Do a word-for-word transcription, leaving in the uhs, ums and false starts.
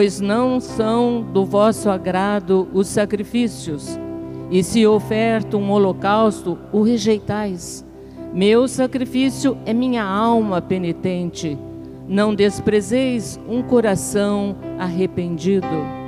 pois não são do vosso agrado os sacrifícios, e se oferto um holocausto, o rejeitais. Meu sacrifício é minha alma penitente. Não desprezeis um coração arrependido.